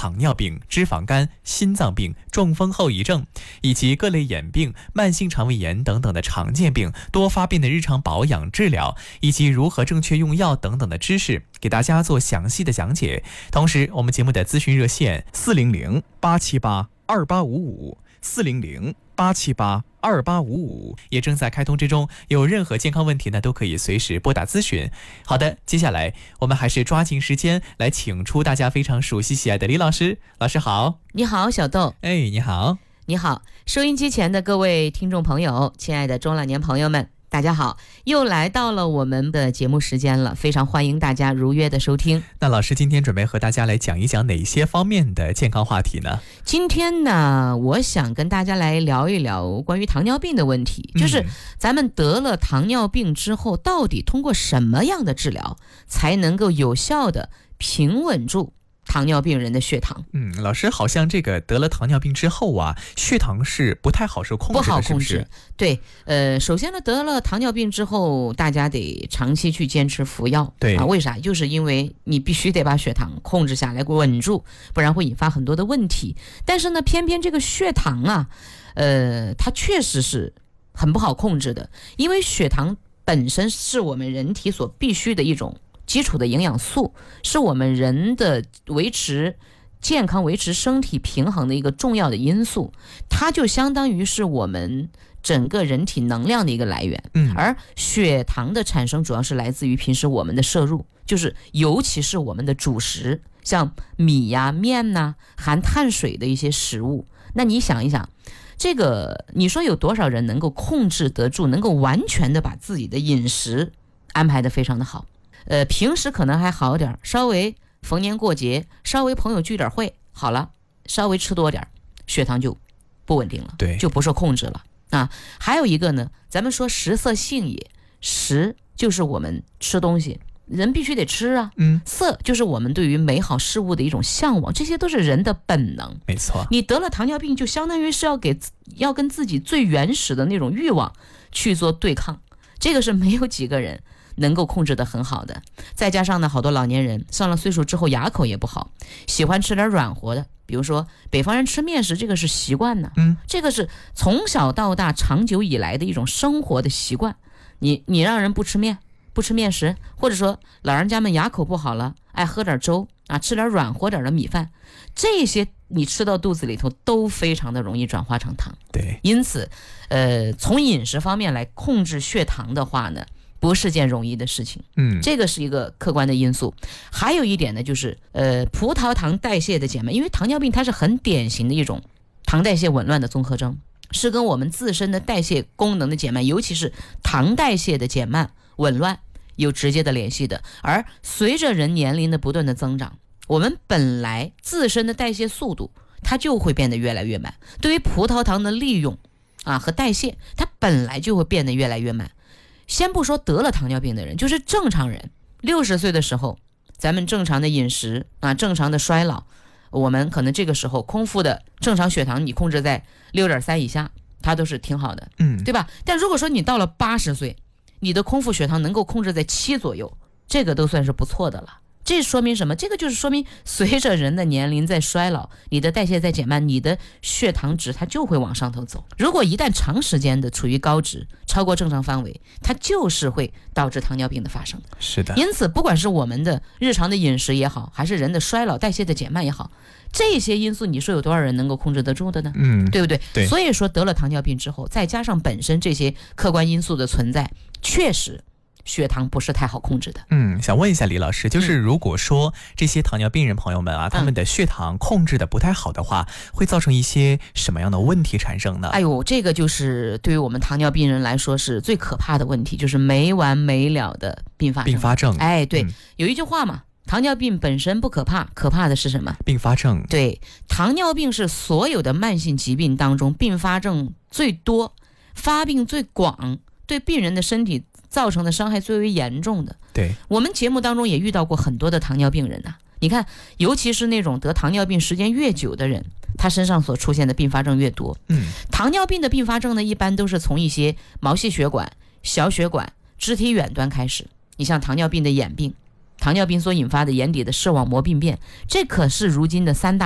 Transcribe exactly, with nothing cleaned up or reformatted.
糖尿病、脂肪肝、心脏病、中风后遗症，以及各类眼病、慢性肠胃炎等等的常见病、多发病的日常保养治疗，以及如何正确用药等等的知识，给大家做详细的讲解。同时，我们节目的咨询热线四零零八七八二八五五四零零八七八二八五五也正在开通之中，有任何健康问题呢，都可以随时拨打咨询。好的，接下来我们还是抓紧时间来请出大家非常熟悉喜爱的李老师。老师好。 你好，小豆。 哎，你好。 你好，收音机前的各位听众朋友，亲爱的中老年朋友们，大家好，又来到了我们的节目时间了，非常欢迎大家如约的收听。 那老师今天准备和大家来讲一讲哪些方面的健康话题呢？ 今天呢，我想跟大家来聊一聊关于糖尿病的问题，就是咱们得了糖尿病之后，到底通过什么样的治疗才能够有效的平稳住糖尿病人的血糖？ 嗯，老师好像这个得了糖尿病之后啊，血糖是不太好受控制的， 不好控制， 是不是？ 对，呃，首先呢，得了糖尿病之后，大家得长期去坚持服药。 对啊，为啥？就是因为你必须得把血糖控制下来，稳住，不然会引发很多的问题。但是呢，偏偏这个血糖啊，呃，它确实是很不好控制的，因为血糖本身是我们人体所必须的一种基础的营养素，是我们人的维持健康、维持身体平衡的一个重要的因素，它就相当于是我们整个人体能量的一个来源。 嗯， 而血糖的产生主要是来自于平时我们的摄入，就是尤其是我们的主食，像米呀、面呐、含碳水的一些食物。那你想一想，这个你说有多少人能够控制得住，能够完全的把自己的饮食安排得非常的好？呃，平时可能还好点，稍微逢年过节，稍微朋友聚点会，好了，稍微吃多点，血糖就不稳定了， 对， 就不受控制了啊。还有一个呢，咱们说食色性也，食就是我们吃东西，人必须得吃啊， 嗯， 色就是我们对于美好事物的一种向往，这些都是人的本能。 没错， 你得了糖尿病，就相当于是要给要跟自己最原始的那种欲望去做对抗，这个是没有几个人能够控制得很好的。再加上呢，好多老年人上了岁数之后牙口也不好，喜欢吃点软和的，比如说北方人吃面食，这个是习惯呢， 嗯， 这个是从小到大长久以来的一种生活的习惯。你你让人不吃面，不吃面食，或者说老人家们牙口不好了，爱喝点粥啊，吃点软和点的米饭，这些你吃到肚子里头都非常的容易转化成糖。 对， 因此，呃，从饮食方面来控制血糖的话呢，不是件容易的事情， 嗯， 这个是一个客观的因素。还有一点呢，就是呃，葡萄糖代谢的减慢，因为糖尿病它是很典型的一种糖代谢紊乱的综合征，是跟我们自身的代谢功能的减慢，尤其是糖代谢的减慢紊乱有直接的联系的。而随着人年龄的不断的增长，我们本来自身的代谢速度它就会变得越来越慢，对于葡萄糖的利用啊和代谢，它本来就会变得越来越慢。先不说得了糖尿病的人，就是正常人，六十岁的时候，咱们正常的饮食啊，正常的衰老，我们可能这个时候空腹的正常血糖你控制在 六点三 以下，它都是挺好的， 嗯， 对吧？但如果说你到了八十岁，你的空腹血糖能够控制在七左右，这个都算是不错的了。这说明什么？这个就是说明随着人的年龄在衰老，你的代谢在减慢，你的血糖值它就会往上头走。如果一旦长时间的处于高值，超过正常范围，它就是会导致糖尿病的发生。 是的。 因此不管是我们的日常的饮食也好，还是人的衰老代谢的减慢也好，这些因素你说有多少人能够控制得住的呢？ 嗯， 对不对？ 对。 所以说得了糖尿病之后，再加上本身这些客观因素的存在，确实血糖不是太好控制的。 嗯，想问一下李老师，就是如果说这些糖尿病人朋友们啊，嗯、他们的血糖控制的不太好的话，会造成一些什么样的问题产生呢？ 哎呦，这个就是对于我们糖尿病人来说是最可怕的问题，就是没完没了的并发症。 并发症， 哎，对， 嗯、 有一句话嘛，糖尿病本身不可怕，可怕的是什么？ 并发症。 对，糖尿病是所有的慢性疾病当中并发症最多、发病最广，对病人的身体造成的伤害最为严重的。 对， 我们节目当中也遇到过很多的糖尿病人呐、啊。你看，尤其是那种得糖尿病时间越久的人，他身上所出现的并发症越多。 嗯， 糖尿病的并发症呢，一般都是从一些毛细血管、小血管、肢体远端开始。你像糖尿病的眼病，糖尿病所引发的眼底的视网膜病变，这可是如今的三大